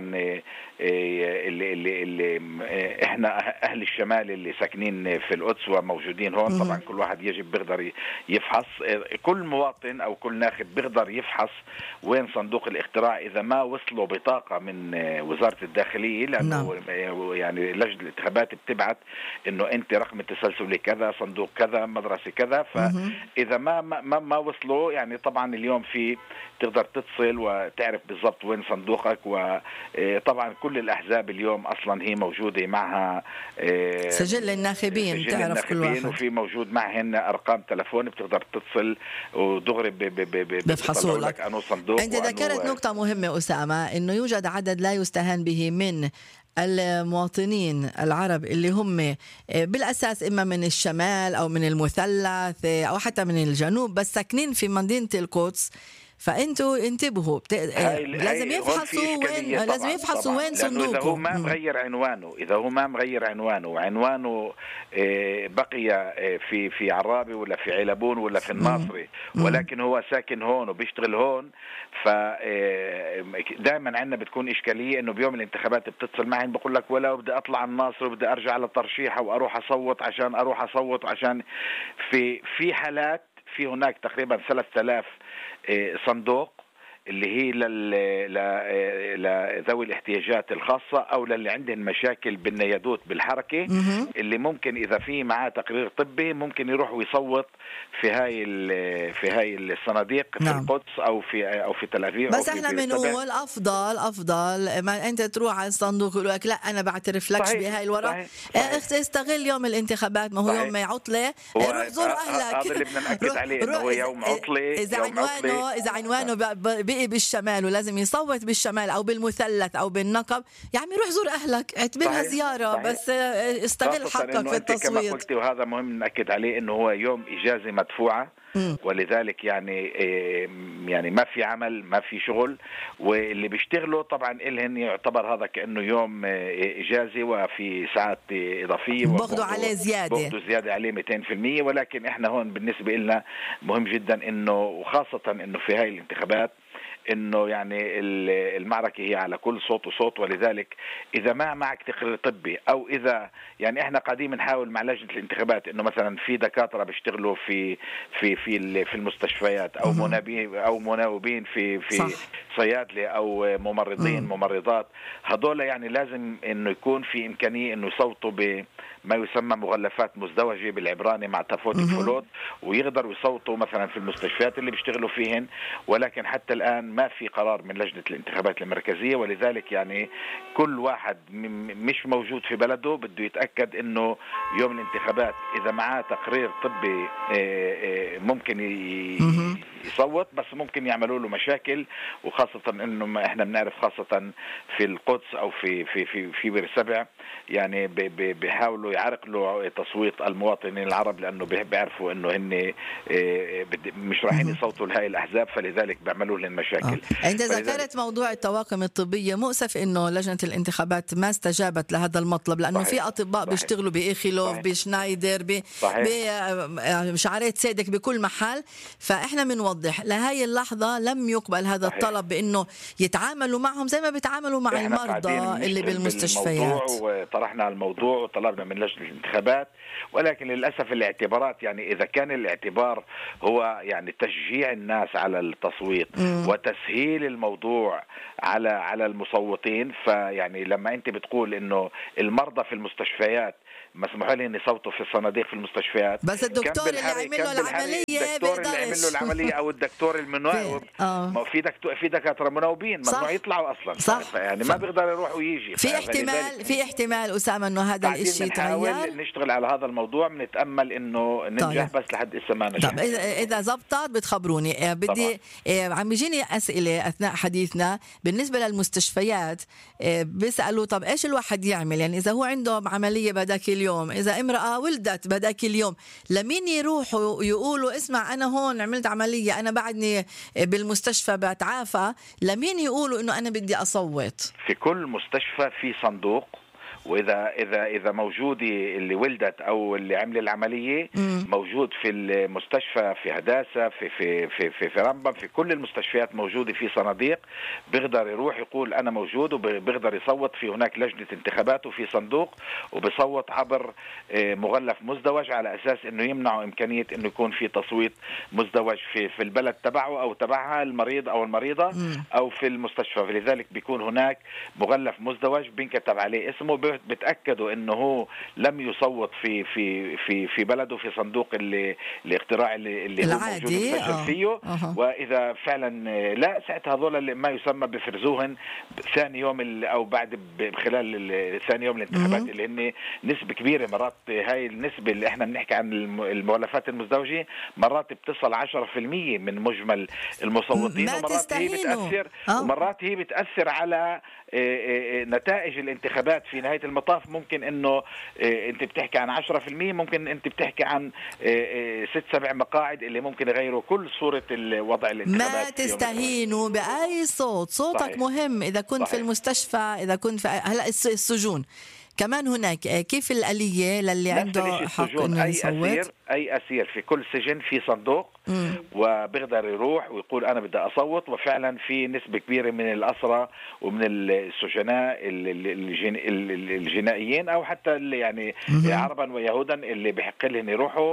اللي, اللي, اللي إحنا أهل الشمال اللي ساكنين في القدس وموجودين هون، طبعا كل واحد يجب بيقدر يفحص، كل مواطن أو كل ناخب بيقدر يفحص وين صندوق الاقتراع إذا ما وصلوا بطاقة من وزارة الداخلية، لأنه يعني لجنة الانتخابات بتبعت انه انت رقم التسلسلي كذا، صندوق كذا، مدرسه كذا. فاذا ما ما ما وصلوا، يعني طبعا اليوم في تقدر تتصل وتعرف بالضبط وين صندوقك. وطبعا كل الاحزاب اليوم اصلا هي موجوده معها سجل الناخبين، سجل تعرف الناخبين كل واحد، وفي موجود معهن ارقام تلفون بتقدر تتصل ودغري بفحصوا لك انه صندوق. انت ذكرت نقطه مهمه اسامه، انه يوجد عدد لا يستهان به من المواطنين العرب اللي هم بالأساس إما من الشمال أو من المثلث أو حتى من الجنوب، بس ساكنين في مدينة القدس. فأنتوا انتبهوا بت... لازم يفحصوا وين لازم يفحصوا وين صندوقه. إذا هو ما مغير عنوانه إذا هو ما مغير عنوانه وعنوانه بقي في في عرابي ولا في علبون ولا في الناصري، ولكن هو ساكن هون وبيشتغل هون، فدائما عندنا بتكون إشكالية إنه بيوم الانتخابات بتتصل معي بقول لك ولا بدي أطلع الناصر وبدي أرجع على الترشيحة وأروح أصوت عشان أروح أصوت عشان في في حالات في هناك تقريبا ثلاثة آلاف صندوق اللي هي لذوي الاحتياجات الخاصة أو للي عندهم مشاكل بالنيادوت بالحركة، اللي ممكن إذا في معاه تقرير طبي ممكن يروح ويصوت في هاي في هاي الصناديق في نعم. القدس أو في أو في تل أبيب. بس احنا بنقول أفضل أفضل ما أنت تروح على الصندوق يقول لك لا أنا بعترف لكش بهاي الورق، استغل يوم الانتخابات، ما هو يوم عطلة، روح زور أهلك. هذا اللي بدنا نأكد عليه إنه هو يوم عطلة. إذا عنوانه إذا عنوانه بقي بالشمال ولازم يصوت بالشمال أو بالمثلث أو بالنقب، يا عمي روح زور أهلك، اعتبرها زيارة. صحيح. بس استغل حقك في التصويت. كما قلت وهذا مهم نأكد عليه إنه هو يوم إجازة مدفوعة، م. ولذلك يعني يعني ما في عمل ما في شغل، واللي بيشتغلوا طبعا إلهن يعتبر هذا كأنه يوم إجازة وفي ساعات إضافية بأخذوا عليه زيادة بأخذوا زيادة عليه مئتين بالمئة. ولكن إحنا هون بالنسبة لنا مهم جدا إنه وخاصة إنه في هاي الانتخابات انه يعني المعركه هي على كل صوت وصوت. ولذلك اذا ما معك تقرير طبي او اذا يعني احنا قاعدين بنحاول مع لجنه الانتخابات انه مثلا في دكاتره بيشتغلوا في في في في المستشفيات او منابين او مناوبين في في صح. صيادله او ممرضين مم. ممرضات، هذول يعني لازم انه يكون في امكانيه انه يصوتوا ب ما يسمى مغلفات مزدوجة بالعبراني مع تفوت الفلوت، ويقدروا يصوتوا مثلا في المستشفيات اللي بيشتغلوا فيهن. ولكن حتى الآن ما في قرار من لجنة الانتخابات المركزية، ولذلك يعني كل واحد مش موجود في بلده بده يتأكد انه يوم الانتخابات اذا معاه تقرير طبي ممكن يصوت، بس ممكن يعملوا له مشاكل. وخاصة انه احنا بنعرف خاصة في القدس او في في في في بير سبع يعني بيحاول بيحاولوا يعرقلوا تصويت المواطنين العرب، لأنه بيعرفوا أنه هن مش رايحين يصوتوا لهاي الأحزاب، فلذلك بيعملوا لهم مشاكل. آه. أنت ذكرت موضوع الطواقم الطبية، مؤسف أنه لجنة الانتخابات ما استجابت لهذا المطلب، لأنه صحيح. في أطباء صحيح. بيشتغلوا بإيخيلوف، بشنايدر، بشعرات سيدك، بكل محل. فإحنا بنوضح لهاي اللحظة لم يقبل هذا صحيح. الطلب بأنه يتعاملوا معهم زي ما بيتعاملوا مع المرضى اللي بالمستشفيات. وطرحنا الموضوع وطلبنا من لجنة الانتخابات، ولكن للأسف الاعتبارات، يعني إذا كان الاعتبار هو يعني تشجيع الناس على التصويت م. وتسهيل الموضوع على على المصوتين، فيعني لما أنت بتقول إنه المرضى في المستشفيات مسموح لهم يصوتوا في الصناديق في المستشفيات، بس الدكتور اللي عمل له العملية الدكتور اللي عمل له العملية أو الدكتور المناوب، ما في دكتور في دكاترة مناوبين ممنوع يطلعوا أصلا صح. يعني ما بيقدر يروح ويجي. في احتمال في احتمال أسامة إنه هذا الإشي يتغير. نشتغل على هذا الموضوع، بنتأمل إنه ننجح. طيب. بس لحد إسا ما نجح. طب إذا زبطت بتخبروني. بدي عم يجيني أسئلة أثناء حديثنا بالنسبة للمستشفيات، بيسألوا طب إيش الواحد يعمل؟ يعني إذا هو عنده عملية بداك اليوم، إذا امرأة ولدت بداك اليوم، لمين يروحوا يقولوا اسمع أنا هون عملت عملية، أنا بعدني بالمستشفى بتعافى، لمين يقولوا إنه أنا بدي أصوت؟ في كل مستشفى في صندوق، وإذا إذا إذا موجود اللي ولدت أو اللي عمل العملية م. موجود في المستشفى، في هداسة، في في في في, في رمبم، في كل المستشفيات موجودة في صناديق، بيقدر يروح يقول أنا موجود، وبيقدر يصوت. في هناك لجنة انتخابات وفي صندوق، وبيصوت عبر مغلف مزدوج على أساس إنه يمنعوا إمكانية إنه يكون في تصويت مزدوج في في البلد تبعه أو تبعها المريض أو المريضة م. أو في المستشفى. فلذلك بيكون هناك مغلف مزدوج بينكتب عليه اسمه، بتأكدوا انه هو لم يصوت في في في في بلده في صندوق اللي الاقتراع اللي, اللي هو موجود مسجل فيه. أه. واذا فعلا لا، ساعتها هذول اللي ما يسمى بفرزوهن ثاني يوم او بعد خلال ثاني يوم الانتخابات، اللي هن نسبة كبيرة. مرات هاي النسبة اللي احنا بنحكي عن المغلفات المزدوجة مرات بتصل عشرة في المية من مجمل المصوتين، ومرات هي بتأثر أه. ومرات هي بتأثر على نتائج الانتخابات في نهاية المطاف. ممكن انه انت بتحكي عن عشرة في المية، ممكن انت بتحكي عن ست سبع مقاعد اللي ممكن يغيروا كل صورة الوضع الانتخابات. ما تستهينوا بأي صوت، صوتك صحيح. مهم. إذا كنت صحيح. في المستشفى، إذا كنت في هلا السجون كمان هناك، كيف الآلية للي عنده حق انه يصوت؟ أي أسير أي أسير في كل سجن في صندوق مم. وبيقدر يروح ويقول أنا بدي أصوت. وفعلا في نسبة كبيرة من الأسرى ومن السجناء الجنائيين أو حتى اللي يعني مم. عربا ويهودا اللي بحق لهم يروحوا،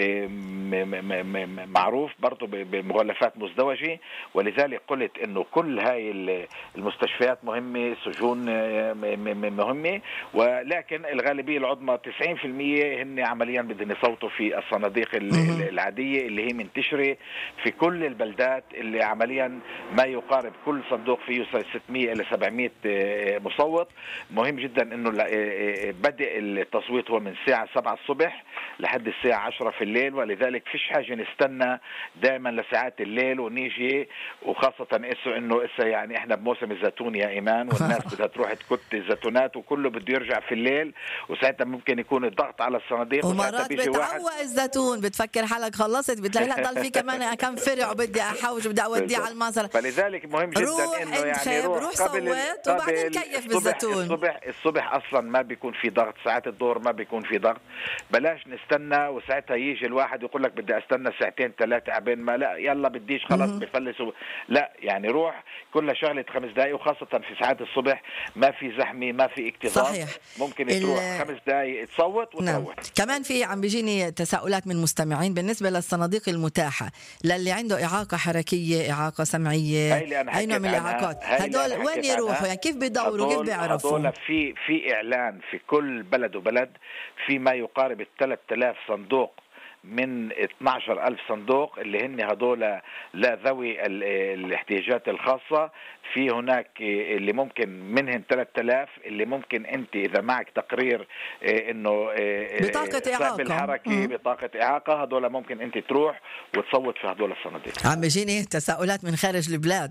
معروف برضو بمغلفات مزدوجة. ولذلك قلت إنه كل هاي المستشفيات مهمة، السجون مهمة، ولكن الغالبية العظمى تسعين في المية هن عمليا بدهم يصوتوا في الصناديق العادية اللي هي منتشرة في كل البلدات، اللي عمليا ما يقارب كل صندوق فيه ستمية إلى سبعمية مصوت. مهم جدا انه بدء التصويت هو من الساعة سبعة الصبح لحد الساعة عشرة في الليل، ولذلك فيش حاجة نستنى دائما لساعات الليل ونيجي، وخاصة إسو انه إسا يعني احنا بموسم الزيتون يا إيمان، والناس بدها تروح تكت الزيتونات وكله بده يرجع في الليل، وساعتها ممكن يكون الضغط على الصناديق. ومرات بتعوق الزيتون، بتفكر حالك خلصت، بتلاقي لا ضل في كمان كم فرع وبدي احوج وبدي اوديه على المصر. فلذلك مهم جدا انه يعني روح, روح صوت وبعدين كيف بالزيتون. الصبح الصبح اصلا ما بيكون في ضغط، ساعات الظهر ما بيكون في ضغط، بلاش نستنى وساعتها يجي الواحد يقول لك بدي استنى ساعتين ثلاثه عبين ما لا يلا بديش خلص بفلسوا. لا يعني روح كل شغله خمس دقائق، وخاصه في ساعات الصبح ما في زحمه ما في اكتظاظ. صحيح. ممكن تروح خمس دقائق تصوت وتروح. نعم. كمان في عم بيجيني تساؤلات من مستمعين بالنسبه للصناديق المتاحه للي عنده اعاقه حركيه، اعاقه سمعيه، اي نوع من الاعاقات، هدول وين يروحوا؟ يعني كيف بيدوروا؟ كيف بيعرفوا؟ هدول في في اعلان في كل بلد وبلد، في ما يقارب ثلاثة آلاف صندوق من اثني عشر ألف صندوق اللي هن هدول لا ذوي الاحتياجات الخاصة. في هناك اللي ممكن منهم ثلاثة آلاف اللي ممكن انت اذا معك تقرير انه بطاقة اعاقة الحركة بطاقة اعاقة، هدول ممكن انت تروح وتصوت في هدول الصناديق. عم بيجيني تساؤلات من خارج البلاد.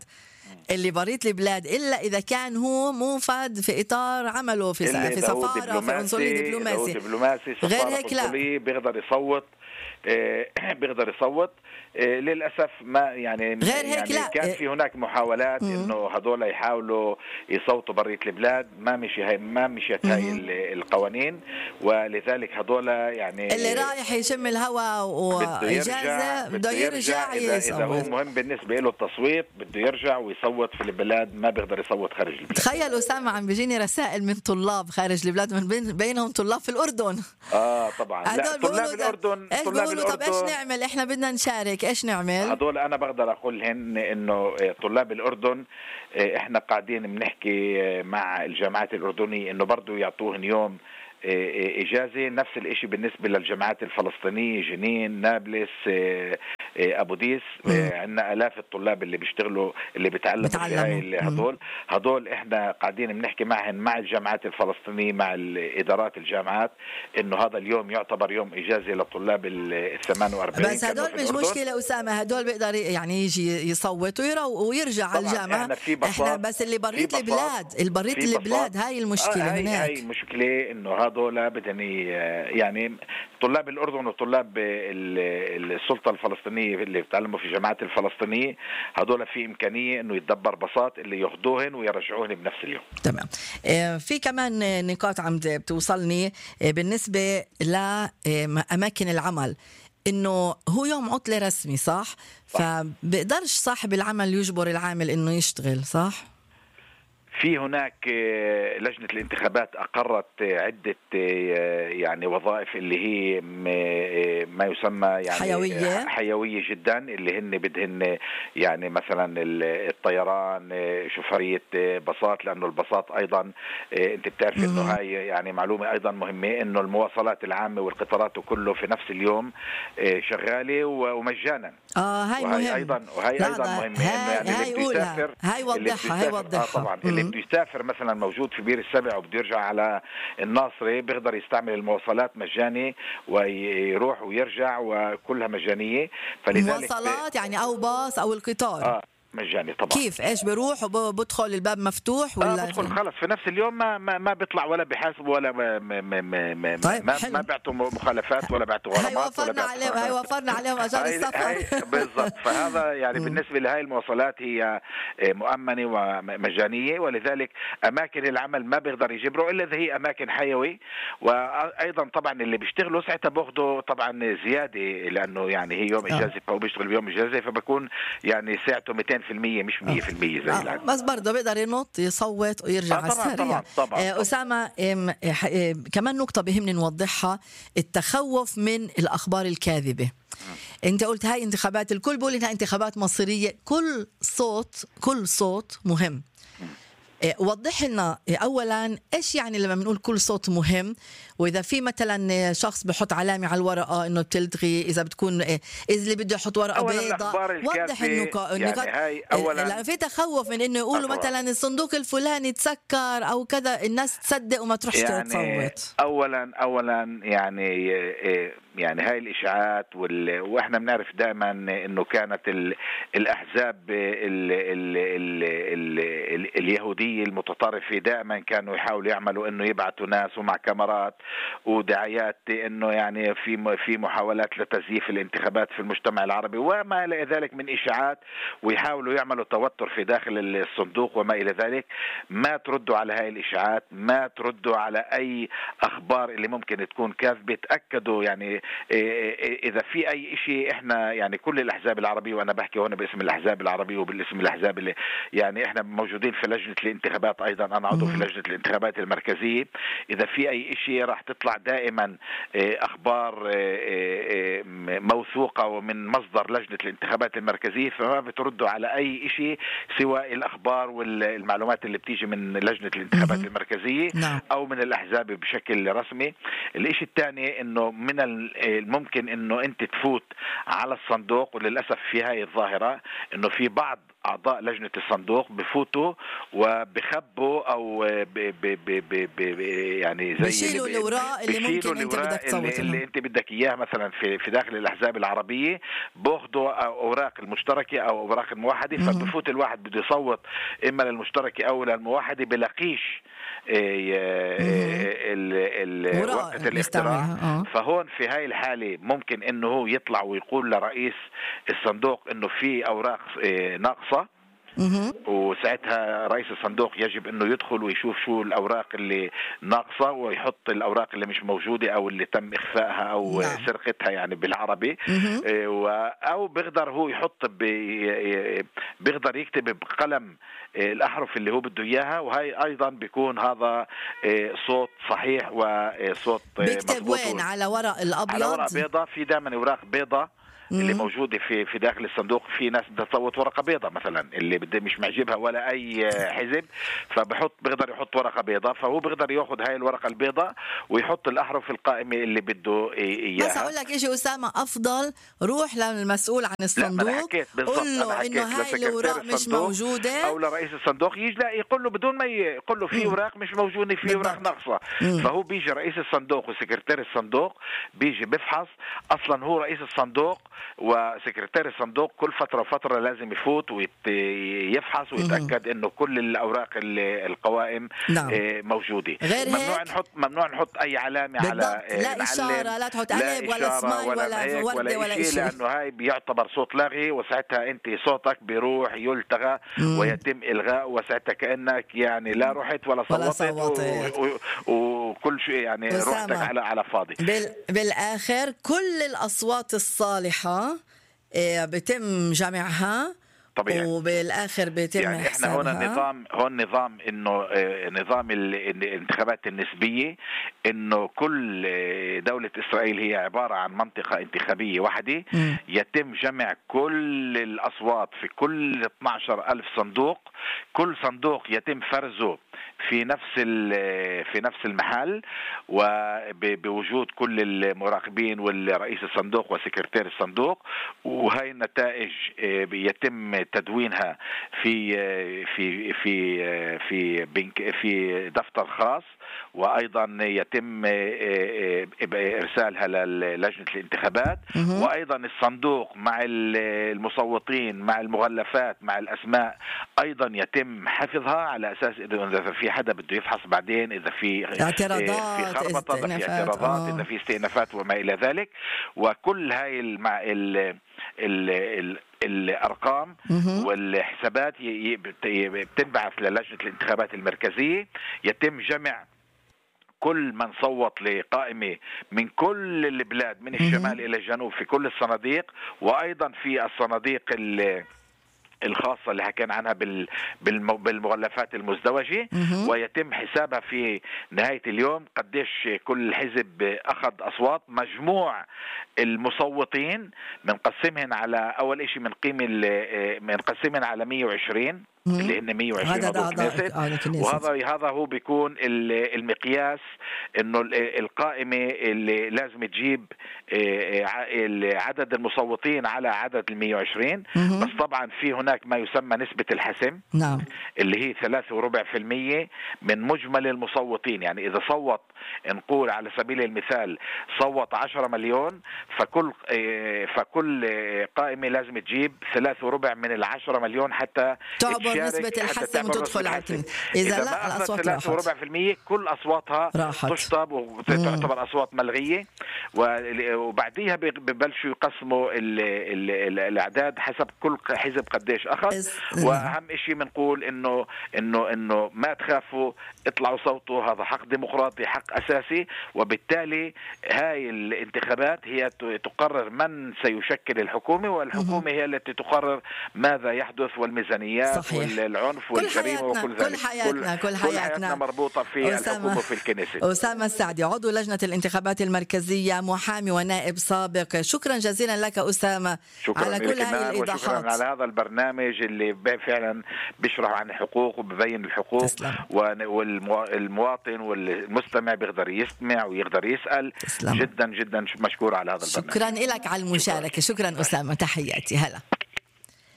اللي بريت البلاد إلا إذا كان هو موفد في إطار عمله في إلا في إذا هو سفارة في عنصرية إذا هو دبلوماسي. دبلوماسي غير سفارة هيك لا. قنصلية بيقدر يصوت. آه، بيقدر يصوت. آه، للأسف ما يعني غير هيك يعني لا. كان في هناك محاولات إنه هذول يحاولوا يصوتوا برية البلاد، ما مشي هاي ما مشيت هاي ال- القوانين، ولذلك هذول يعني اللي رايح يشم الهواء بده يرجع وإجازة بده يرجع إذا, إذا هو يصوت. مهم بالنسبة له التصويت بده يرجع ويصوت في البلاد، ما بيقدر يصوت خارج البلاد. تخيل أسامة عم بيجيني رسائل من طلاب خارج البلاد، من بين بينهم طلاب في الأردن. اه طبعا. لا هدول طلاب بيقولوا الأردن ايش طلاب بيقولوا؟ طب ايش الأردن نعمل؟ احنا بدنا نشارك، ايش نعمل؟ هذول انا بقدر اقول هن انه طلاب الاردن احنا قاعدين بنحكي مع الجامعات الاردنيه انه برضه يعطوهن يوم إجازة. نفس الإشي بالنسبة للجامعات الفلسطينية، جنين، نابلس، أبو ديس. عندنا آلاف الطلاب اللي بيشتغلوا اللي بيتعلموا في هاي هدول هدول إحنا قاعدين بنحكي معهم مع الجامعات الفلسطينية مع الإدارات الجامعات إنه هذا اليوم يعتبر يوم إجازة للطلاب ال ثمانية وأربعين. بس هدول مش مشكلة أسامة، هدول بيقدر يعني يجي يصوت ويرجع على الجامعة. إحنا, إحنا بس اللي بريت البلاد البريت البلاد هاي المشكلة. آه هاي هناك هاي مشكلة إنه هذول بدهم يعني طلاب الأردن وطلاب السلطة الفلسطينية اللي بتعلموا في الجامعات الفلسطينية هذول في إمكانية إنه يتدبر بساط اللي ياخذوهن ويرجعوهن بنفس اليوم. تمام. في كمان نقاط عم بتوصلني بالنسبة لأماكن العمل، إنه هو يوم عطلة رسمي صح؟ صح. فبقدرش صاحب العمل يجبر العامل إنه يشتغل صح؟ في هناك لجنة الانتخابات أقرت عدة يعني وظائف اللي هي ما يسمى يعني حيوية حيوية جدا، اللي هن بدهن يعني مثلا الطيران، شوفرية باصات، لأنه الباصات أيضا أنت بتعرف إنه هاي يعني معلومة أيضا مهمة إنه المواصلات العامة والقطارات وكله في نفس اليوم شغالة ومجانا. آه هاي وهي مهم. أيضا وهي أيضا مهمة إنه يعني هاي اللي بيسافر هاي وضحها هاي وضحها آه طبعا اللي بده يسافر مثلا موجود في بير السبع وبده يرجع على الناصري بيقدر يستعمل المواصلات مجاني ويروح ويرجع وكلها مجانية. فلذلك مواصلات يعني أو باص أو القطار آه مجاني طبعا. كيف ايش بروح وبدخل الباب مفتوح ولا آه بدخل خلص في نفس اليوم ما ما, ما بيطلع ولا بحاسب ولا ما ما ما ما, طيب ما, ما بيعطوا مخالفات ولا بيعطوا غرامات. هاي وفرنا عليهم هاي وفرنا عليهم اجار السفر. بالضبط. فهذا يعني بالنسبه لهي المواصلات هي مؤمنه ومجانيه، ولذلك اماكن العمل ما بيقدر يجبروا الا اذا هي اماكن حيوي. وايضا طبعا اللي بيشتغلوا ساعتها بياخذوا طبعا زياده لانه يعني هي يوم اجازه فهو بيشتغل بيوم اجازه فبكون يعني ساعته مئتين في المية مش مية في المية زي العادة. بس برضه بيقدر ينط يصوت ويرجع على السريع. طبعا طبعا آه أسامة آه آه كمان نقطة بهمني نوضحها، التخوف من الأخبار الكاذبة. م. أنت قلت هاي انتخابات الكل بقول إنها انتخابات مصيرية، كل صوت كل صوت مهم. وضح لنا أولا إيش يعني لما بنقول كل صوت مهم، وإذا في مثلا شخص بحط علامة على الورقة إنه بتلغي، إذا بتكون إذا اللي بده يحط ورقة بيضاء وضح النقاط. يعني أولا في تخوف من إنه يقولوا أطبعا. مثلا الصندوق الفلاني تسكر أو كذا، الناس تصدق وما تروحش يعني تصوت. أولا أولا يعني يعني هاي الإشاعات وال... وإحنا بنعرف دائما إنه كانت ال... الأحزاب ال... ال... ال... ال... ال... اليهودية المتطرفة دائما كانوا يحاولوا يعملوا إنه يبعثوا ناس ومع كاميرات ودعايات إنه يعني في في محاولات لتزييف الانتخابات في المجتمع العربي وما إلى ذلك من إشاعات، ويحاولوا يعملوا توتر في داخل الصندوق وما إلى ذلك. ما تردوا على هاي الإشاعات، ما تردوا على أي أخبار اللي ممكن تكون كاذبة. تأكدوا يعني إذا في أي شيء إحنا يعني كل الأحزاب العربية، وأنا بحكي هنا باسم الأحزاب العربية وبالاسم الأحزاب اللي يعني إحنا موجودين في لجنة الانتخابات، أيضا أنا عضو في لجنة الانتخابات المركزية. إذا في أي شيء راح تطلع دائما أخبار موثوقة ومن مصدر لجنة الانتخابات المركزية، فما بتردوا على أي شيء سواء الأخبار والمعلومات اللي بتيجي من لجنة الانتخابات المركزية أو من الأحزاب بشكل رسمي. الإشي الثاني إنه من الممكن إنه أنت تفوت على الصندوق، وللأسف في هاي الظاهرة إنه في بعض أعضاء لجنة الصندوق بفوتوا وب بخبوا او ب ب ب ب ب يعني زي بشيلوا الأوراق اللي ممكن انت بدك تصوت اللي, اللي انت بدك اياها مثلا في في داخل الاحزاب العربيه، باخذوا اوراق المشتركه او اوراق الموحده، فبفوت الواحد بده يصوت اما للمشتركه او للموحده، بلاقيش وقت الاختراع. فهون في هاي الحالة ممكن انه هو يطلع ويقول لرئيس الصندوق انه في اوراق ناقصة، وساعتها رئيس الصندوق يجب انه يدخل ويشوف شو الاوراق اللي ناقصة ويحط الاوراق اللي مش موجودة او اللي تم اخفائها او نعم. سرقتها يعني بالعربي، او بيقدر هو يحط بيقدر يكتب بقلم الأحرف اللي هو بده إياها، وهي أيضا بيكون هذا صوت صحيح وصوت بيكتب وين؟ على ورق الأبيض، على ورق بيضة. في دائما أوراق بيضة اللي موجودة في في داخل الصندوق. في ناس بدها تصوت ورقة بيضة مثلا، اللي بده مش معجبها ولا أي حزب، فبحط بيقدر يحط ورقة بيضة، فهو بيقدر يأخذ هاي الورقة البيضة ويحط الأحرف القائمة اللي بده إياها. بس أقول لك إيش أسامة، أفضل روح للمسؤول عن الصندوق قول له إنه هاي الأوراق مش موجودة، أو لرئيس الصندوق يجي لا يقول له بدون ما يقول له في أوراق مش موجودة، في أوراق ناقصة. فهو بيجي رئيس الصندوق وسكرتير الصندوق بيجي بفحص. أصلا هو رئيس الصندوق وسكرتير الصندوق كل فترة وفترة لازم يفوت ويفحص ويتأكد انه كل الاوراق القوائم نعم. موجودة. ممنوع نحط ممنوع نحط اي علامة بالضبط. على لا اشارة، لا تحط علامة ولا سماي ولا, ولا وردة ولا شيء، لانه هاي بيعتبر صوت لاغي، وساعتها انت صوتك بيروح يلتغى مم. ويتم الغاء، وساعتها كأنك يعني لا رحت ولا صوتت وكل شيء يعني روحتك على على فاضي. بال... بالاخر كل الاصوات الصالحة بيتم جمعها طبيعي، وبالاخر بيتم يعني احنا هون النظام هون نظام انه نظام الانتخابات النسبيه، انه كل دوله اسرائيل هي عباره عن منطقه انتخابيه واحده، م. يتم جمع كل الاصوات في كل اثني عشر ألف صندوق. كل صندوق يتم فرزه في نفس في نفس المحل، وبوجود كل المراقبين والرئيس الصندوق وسكرتير الصندوق، وهي النتائج يتم تدوينها في في في في بنك في دفتر خاص، وايضا يتم ارسالها للجنه الانتخابات. وايضا الصندوق مع المصوتين مع المغلفات مع الاسماء ايضا يتم حفظها، على اساس اذا في حدا بده يفحص بعدين، اذا في اعتراضات، في خربطه، اذا في اعتراضات، اذا في استئنافات وما الى ذلك. وكل هاي المع ال ال ال الأرقام والحسابات بتنبعث للجنة الانتخابات المركزية. يتم جمع كل من صوت لقائمة من كل البلاد من الشمال إلى الجنوب في كل الصناديق، وأيضا في الصناديق الخاصة اللي حكينا عنها بالمغلفات المزدوجة، ويتم حسابها في نهاية اليوم قديش كل حزب أخذ أصوات. مجموع المصوتين بنقسمهن على أول إشي من قيمة بنقسمهن على مية وعشرين اللي هن مية وعشرين عضو كنيست، وهذا هذا هو بيكون المقياس انه القائمه اللي لازم تجيب عدد المصوتين على عدد ال مية وعشرين. بس طبعا في هناك ما يسمى نسبه الحسم، نعم، اللي هي ثلاثة وربع في المية من مجمل المصوتين. يعني اذا صوت نقول على سبيل المثال صوت عشرة مليون، فكل فكل قائمه لازم تجيب ثلاثة وربع من العشرة مليون حتى تعبر نسبة الحسم وتدخل على الكنيسة. إذا, إذا لا الأصوات ثلاثة وربع في المية كل أصواتها راحت. تشطب وتعتبر أصوات ملغية، وبعديها ببلشوا يقسموا ال ال ال الأعداد حسب كل حزب قديش أخذ. وأهم إشي بنقول إنه إنه إنه ما تخافوا، اطلعوا صوتوا، هذا حق ديمقراطي، حق أساسي. وبالتالي هاي الانتخابات هي تقرر من سيشكل الحكومة، والحكومة هي التي تقرر ماذا يحدث والميزانيات صحيح. والعنف والجريمة وكل ذلك. كل حياتنا كل حياتنا, كل حياتنا مربوطة في الحكومة وفي الكنيسة. أسامة السعدي عضو لجنة الانتخابات المركزية، محامي ونائب سابق، شكرا جزيلا لك أسامة شكرا على كل هذه الإيضاحات، وشكرا على هذا البرنامج اللي فعلا بيشرح عن الحقوق وببين الحقوق. تسلم. والمواطن والمستمع بيقدر يستمع ويقدر يسأل. تسلم. جدا جدا مشكور على هذا البرنامج. شكرا لك على المشاركة. شكرا, شكرا أسامة، تحياتي. هلا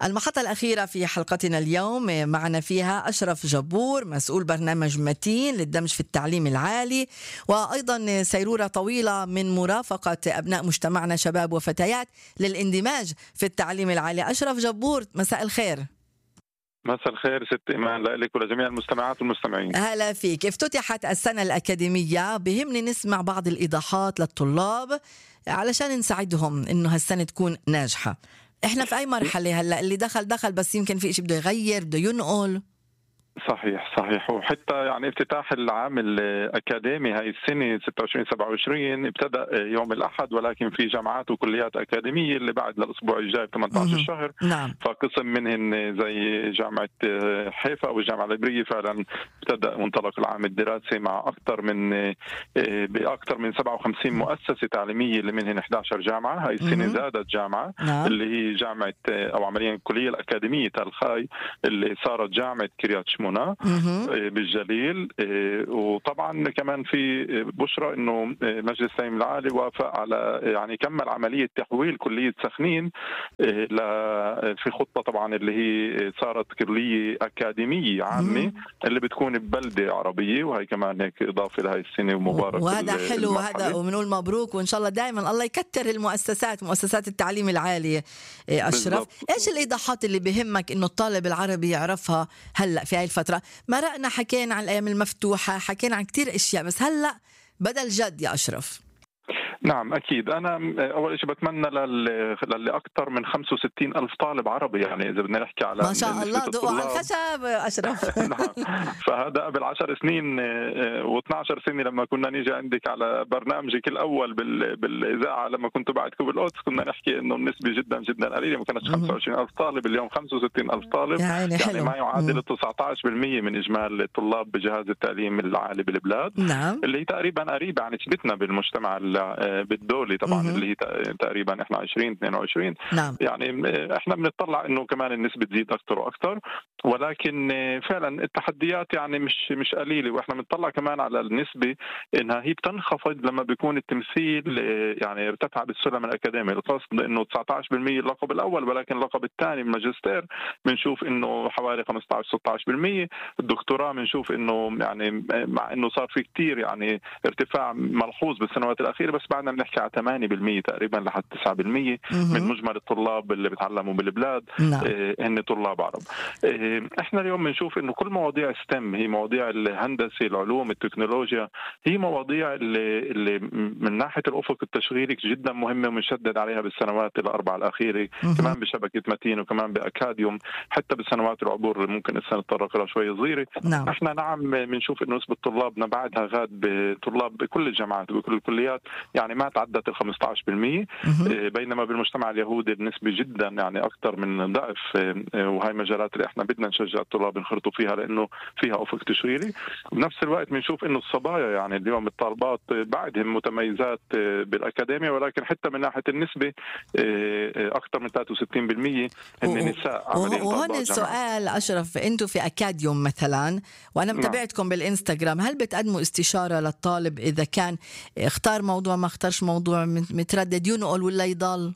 المحطة الأخيرة في حلقتنا اليوم معنا فيها أشرف جبور، مسؤول برنامج متين للدمج في التعليم العالي، وأيضا سيرورة طويلة من مرافقة أبناء مجتمعنا شباب وفتيات للاندماج في التعليم العالي. أشرف جبور، مساء الخير. مساء الخير ست إيمان، لك ولجميع المستمعات والمستمعين. هلا فيك. افتتحت السنة الأكاديمية، بهمني نسمع بعض الإيضاحات للطلاب علشان نساعدهم إنه هالسنة تكون ناجحة. إحنا في أي مرحلة هلأ؟ اللي دخل دخل، بس يمكن في إشي بده يغير، بده ينقل. صحيح صحيح وحتى يعني افتتاح العام الأكاديمي هاي السنة ستة وعشرين سبعة وعشرين ابتدأ يوم الأحد، ولكن في جامعات وكليات أكاديمية اللي بعد للأسبوع الجاي ثمانية عشر شهر. نعم. فقسم منهن زي جامعة حيفا أو الجامعة العبرية فعلا ابتدأ منطلق العام الدراسي مع أكثر من بأكثر من سبعة وخمسين مؤسسة تعليمية اللي منهن إحدى عشرة جامعة. هاي السنة زادت جامعة. نعم. اللي هي جامعة أو عمليا الكلية الأكاديمية تل خاي اللي صارت جامعة كريات شمونة بالجليل. وطبعا كمان في بشرى انه مجلس التعليم العالي وافق على يعني كمل عمليه تحويل كليه سخنين في خطه طبعا اللي هي صارت كليه اكاديميه عامه اللي بتكون ببلده عربيه، وهي كمان هيك اضافه لهي السنه ومبارك. وهذا حلو، وهذا وبنقول مبروك، وان شاء الله دائما الله يكتر المؤسسات مؤسسات التعليم العالي. اشرف، بالضبط. ايش الايضاحات اللي بهمك انه الطالب العربي يعرفها هلا في هاي الفترة؟ مرقنا حكينا عن الأيام المفتوحة، حكينا عن كتير أشياء، بس هلأ بدل جد يا أشرف. نعم أكيد. أنا أول شيء بتمنى للي أكثر من خمسة وستين ألف طالب عربي، يعني إذا بدنا نحكي على ما شاء الله دقوا على الخشب أشرف. نعم. فهذا قبل عشر سنين واثني عشر سنة لما كنا نيجي عندك على برنامجك الأول بالإذاعة لما كنت بعدكم بالقدس كنا نحكي إنه النسبة جدا جدا قليلة، ما كانش خمسة وعشرين ألف طالب، اليوم خمسة وستين ألف طالب، يعني, يعني ما يعادل تسعة عشر بالمئة من إجمالي الطلاب بجهاز التعليم العالي بالبلاد. نعم. اللي هي تقريبا قريبة عن نسبتنا بالمجتمع بالدولي طبعا. مم. اللي هي تقريبا احنا عشرين اثنين وعشرين. نعم. يعني احنا بنطلع انه كمان النسبه تزيد اكثر واكثر، ولكن فعلا التحديات يعني مش مش قليله، واحنا بنطلع كمان على النسبه انها هي بتنخفض لما بيكون التمثيل يعني ارتفع بالسلم الاكاديمي. القصد انه تسعة عشر بالمئة اللقب الاول، ولكن اللقب الثاني الماجستير بنشوف انه حوالي خمسة عشر ستة عشر بالمئة. الدكتوراه بنشوف انه يعني مع انه صار في كثير يعني ارتفاع ملحوظ بالسنوات الاخيره، بس بعدنا بنحكي على ثمانية بالمئة تقريبا لحد تسعة بالمئة من مجمل الطلاب اللي بتعلموا بالبلاد. نعم. اه هن طلاب عرب. اه احنا اليوم بنشوف انه كل مواضيع ستيم، هي مواضيع الهندسه، العلوم، التكنولوجيا، هي مواضيع اللي, اللي من ناحيه الافق التشغيلي جدا مهمه ومنشدد عليها بالسنوات الاربعه الاخيره. مه. كمان بشبكه متين وكمان باكاديوم، حتى بالسنوات العبور اللي ممكن السنه نتطرق لها شوي صغيره. نعم. احنا نعم بنشوف انه نسبه طلابنا بعدها غاد بطلاب بكل الجامعات وبكل الكليات يعني ما تعدت ال خمسة عشر بالمئة، بينما بالمجتمع اليهودي النسبة جدا يعني أكثر من ضعف، وهي مجالات اللي احنا بدنا نشجع الطلاب ينخرطوا فيها لأنه فيها أفق تشغيلي. بنفس الوقت بنشوف إنه الصبايا يعني اليوم الطالبات بعدهم متميزات بالأكاديمية، ولكن حتى من ناحية النسبة أكثر من ثلاثة وستين بالمئة هن نساء. وهون السؤال أشرف، أنتوا في أكاديوم مثلا وأنا متابعتكم بالإنستغرام، هل بتقدموا استشارة للطالب إذا كان اختار موضوع ما اختارش موضوع متردد ينقل ولا يضل؟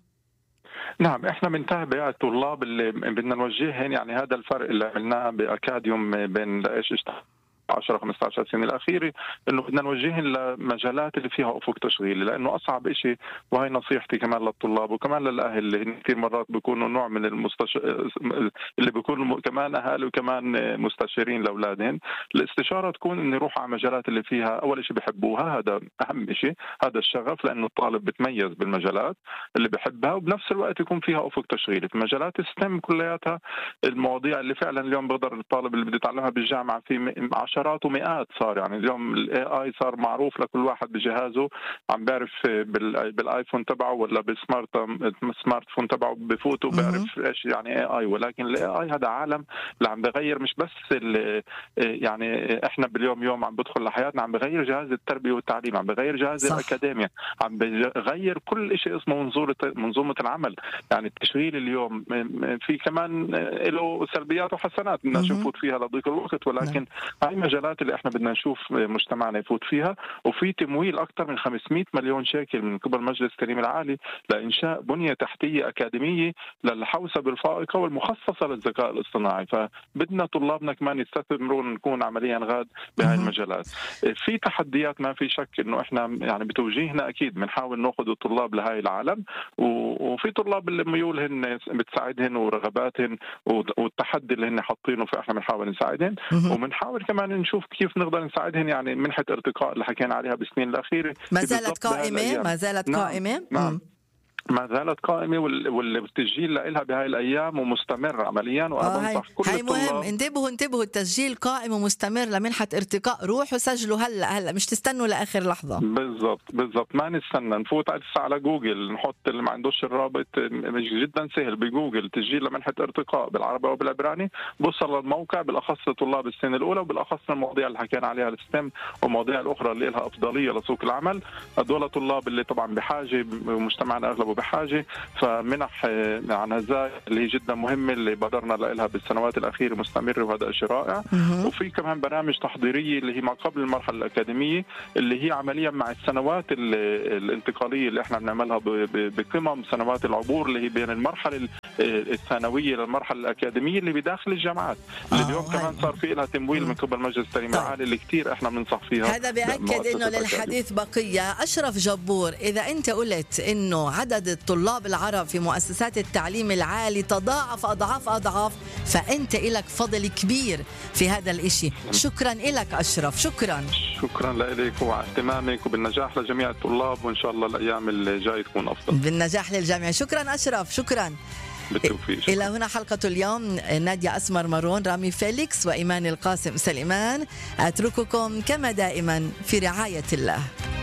نعم احنا بنتابع الطلاب اللي بدنا نوجههم، يعني هذا الفرق اللي عملناه باكاديوم بين ايش عشرة خمسة عشر سنة الأخيرة، إنه بدنا نوجههم لمجالات اللي فيها أفق تشغيلي، لأنه أصعب إشي، وهي نصيحتي كمان للطلاب وكمان للأهل اللي كثير مرات بيكونوا نوع من المستش... اللي بيكونوا كمان أهالي وكمان مستشارين لأولادهم. الاستشارة تكون إنه يروحوا على مجالات اللي فيها أول إشي بيحبوها، هذا أهم إشي، هذا الشغف، لأنه الطالب بتميز بالمجالات اللي بيحبها، وبنفس الوقت يكون فيها أفق تشغيلي. في مجالات الستيم كلياتها المواضيع اللي فعلا اليوم بقدر الطالب اللي بده يتعلمها بالجامعة في عشرات ومئات صار، يعني اليوم الاي اي صار معروف لكل واحد بجهازه، عم بعرف بالايفون تبعه ولا بالسمارت سمارت فون تبعه بفوت وبعرف ايش يعني اي اي. ولكن الاي اي هذا عالم اللي عم بغير مش بس يعني احنا باليوم يوم عم بدخل لحياتنا، عم بغير جهاز التربيه والتعليم، عم بغير جهاز صح. الاكاديميا، عم بغير كل شيء اسمه منظومه منظومه العمل. يعني التشغيل اليوم في كمان له سلبيات وحسنات بدنا نفوت فيها لضيق الوقت، ولكن هاي مجالات اللي احنا بدنا نشوف مجتمعنا يفوت فيها، وفي تمويل اكثر من خمسمئة مليون شيكل من قبل مجلس التعليم العالي لانشاء بنيه تحتيه اكاديميه للحوسبه الفائقه والمخصصه للذكاء الاصطناعي. فبدنا طلابنا كمان يستثمروا نكون عمليا غاد بهاي المجالات. في تحديات ما في شك انه احنا يعني بتوجيهنا اكيد بنحاول ناخذ الطلاب لهاي العالم، وفي طلاب اللي ميولهن بتساعدهن ورغباتهن والتحدي اللي هن حاطينه فاحنا بنحاول نساعدهن، وبنحاول كمان نشوف كيف نقدر نساعدهن. يعني منحه ارتقاء اللي حكينا عليها بالسنين الاخيره ما زالت قائمه ما زالت نعم. قائمه نعم. ما زالت قائمة والتسجيل لها بهاي الأيام ومستمر عمليا. وأنا آه بنصح كل هاي الطلاب مهم، انتبهوا انتبهوا التسجيل قائم ومستمر لمنحة ارتقاء، روحوا سجلوا هلا هلا، مش تستنوا لآخر لحظة. بالضبط بالضبط، ما نستنى نفوت على جوجل نحط اللي ما عندوش الرابط، مش جدا سهل بجوجل تسجيل لمنحة ارتقاء بالعربي وبالعبراني، بوصل للموقع بالأخص لطلاب السنة الأولى وبالأخص المواضيع اللي حكينا عليها الستم والمواضيع الأخرى اللي لها أفضلية لسوق العمل. هدول طلاب اللي طبعا بحاجة، مجتمعنا أغلبه بحاجة، فمنح عن هذا اللي هي جدا مهمة اللي بدرنا لها بالسنوات الأخيرة مستمرة، وهذا شيء رائع. وفي كمان برامج تحضيرية اللي هي ما قبل المرحلة الأكاديمية اللي هي عمليا مع السنوات الانتقالية اللي احنا بنعملها بقمم سنوات العبور اللي هي بين المرحلة الثانوية للمرحلة الأكاديمية اللي بداخل الجامعات، اللي اليوم كمان صار في لها تمويل من قبل مجلس التعليم العالي اللي كتير احنا بننصح فيها. هذا بيأكد انه للحديث بقية. أشرف جبور، إذا أنت قلت انه عدد الطلاب العرب في مؤسسات التعليم العالي تضاعف أضعاف أضعاف، فأنت إلك فضل كبير في هذا الإشي. شكرا إلك أشرف. شكرا شكرا لك وعلى اهتمامك، وبالنجاح لجميع الطلاب، وإن شاء الله الأيام الجاية تكون أفضل. بالنجاح للجميع. شكرا أشرف. شكرا. بالتوفيق. إلى هنا حلقة اليوم. نادية أسمر مارون، رامي فيليكس، وإيمان القاسم سليمان. أترككم كما دائما في رعاية الله.